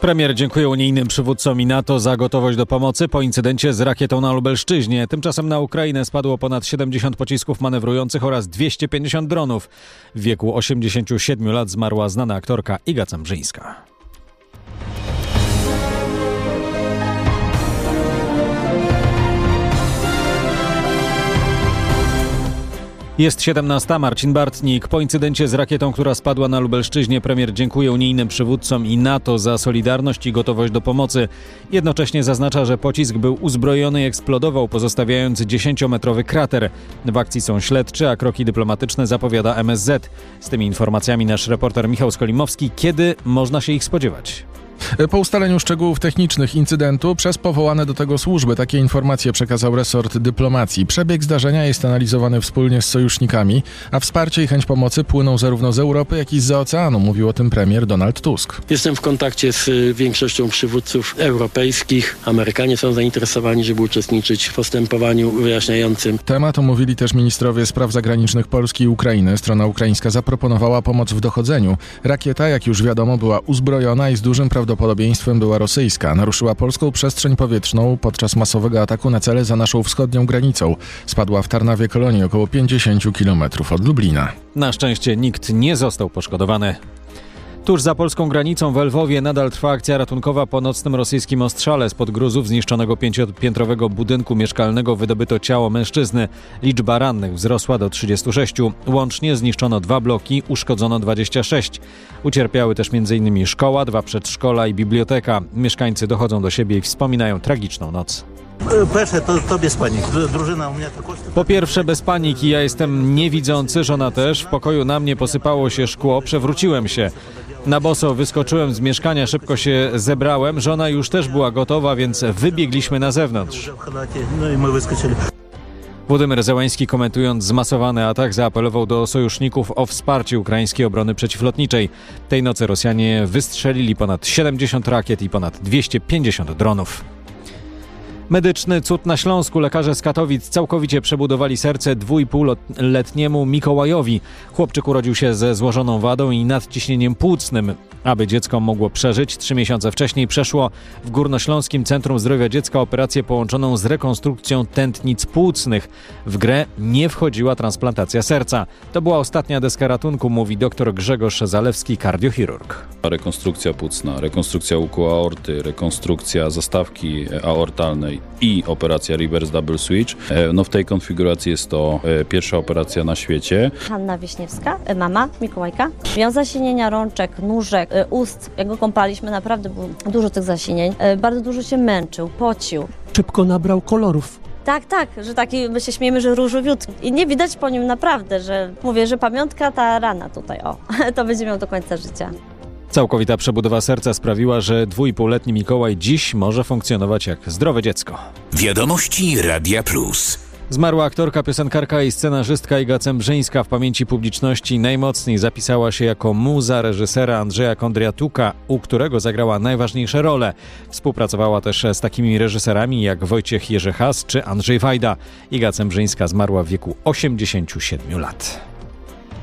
Premier dziękuje unijnym przywódcom i NATO za gotowość do pomocy po incydencie z rakietą na Lubelszczyźnie. Tymczasem na Ukrainę spadło ponad 70 pocisków manewrujących oraz 250 dronów. W wieku 87 lat zmarła znana aktorka Iga Cembrzyńska. Jest 17. Marcin Bartnik. Po incydencie z rakietą, która spadła na Lubelszczyźnie, premier dziękuje unijnym przywódcom i NATO za solidarność i gotowość do pomocy. Jednocześnie zaznacza, że pocisk był uzbrojony i eksplodował, pozostawiając 10-metrowy krater. W akcji są śledczy, a kroki dyplomatyczne zapowiada MSZ. Z tymi informacjami nasz reporter Michał Skolimowski. Kiedy można się ich spodziewać? Po ustaleniu szczegółów technicznych incydentu przez powołane do tego służby takie informacje przekazał resort dyplomacji. Przebieg zdarzenia jest analizowany wspólnie z sojusznikami, a wsparcie i chęć pomocy płyną zarówno z Europy, jak i zza oceanu. Mówił o tym premier Donald Tusk. Jestem w kontakcie z większością przywódców europejskich. Amerykanie są zainteresowani, żeby uczestniczyć w postępowaniu wyjaśniającym. Temat omówili też ministrowie spraw zagranicznych Polski i Ukrainy. Strona zaproponowała pomoc w dochodzeniu. Rakieta, jak już wiadomo, była uzbrojona i z dużym prawdopodobieństwem była rosyjska. Naruszyła polską przestrzeń powietrzną podczas masowego ataku na cele za naszą wschodnią granicą. Spadła w Tarnawie Kolonii, około 50 km od Lublina. Na szczęście nikt nie został poszkodowany. Tuż za polską granicą w Lwowie nadal trwa akcja ratunkowa po nocnym rosyjskim ostrzale. Spod gruzów zniszczonego 5-piętrowego budynku mieszkalnego wydobyto ciało mężczyzny. Liczba rannych wzrosła do 36. Łącznie zniszczono 2 bloki, uszkodzono 26. Ucierpiały też m.in. szkoła, 2 przedszkola i biblioteka. Mieszkańcy dochodzą do siebie i wspominają tragiczną noc. Po pierwsze bez paniki, ja jestem niewidzący, żona też. W pokoju na mnie posypało się szkło, przewróciłem się. Na boso wyskoczyłem z mieszkania, szybko się zebrałem. Żona już też była gotowa, więc wybiegliśmy na zewnątrz. Władimir Zełański, komentując zmasowany atak, zaapelował do sojuszników o wsparcie ukraińskiej obrony przeciwlotniczej. Tej nocy Rosjanie wystrzelili ponad 70 rakiet i ponad 250 dronów. Medyczny cud na Śląsku. Lekarze z Katowic całkowicie przebudowali serce 2,5-letniemu Mikołajowi. Chłopczyk urodził się ze złożoną wadą i nadciśnieniem płucnym. Aby dziecko mogło przeżyć, 3 miesiące wcześniej przeszło w Górnośląskim Centrum Zdrowia Dziecka operację połączoną z rekonstrukcją tętnic płucnych. W grę nie wchodziła transplantacja serca. To była ostatnia deska ratunku, mówi dr Grzegorz Zalewski, kardiochirurg. Rekonstrukcja płucna, rekonstrukcja łuku aorty, rekonstrukcja zastawki aortalnej i operacja Reverse Double Switch. W tej konfiguracji jest to pierwsza operacja na świecie. Hanna Wiśniewska, mama Mikołajka. Miał zasinienia rączek, nóżek, ust. Jak go kąpaliśmy, naprawdę było dużo tych zasinień. Bardzo dużo się męczył, pocił. Szybko nabrał kolorów. Tak, że taki, my się śmiejemy, że różowiutki. I nie widać po nim naprawdę, że mówię, że pamiątka ta rana tutaj, to będzie miał do końca życia. Całkowita przebudowa serca sprawiła, że 2,5-letni Mikołaj dziś może funkcjonować jak zdrowe dziecko. Wiadomości Radia Plus. Zmarła aktorka, piosenkarka i scenarzystka Iga Cembrzyńska w pamięci publiczności najmocniej zapisała się jako muza reżysera Andrzeja Kondriatuka, u którego zagrała najważniejsze role. Współpracowała też z takimi reżyserami jak Wojciech Jerzy Has czy Andrzej Wajda. Iga Cembrzyńska zmarła w wieku 87 lat.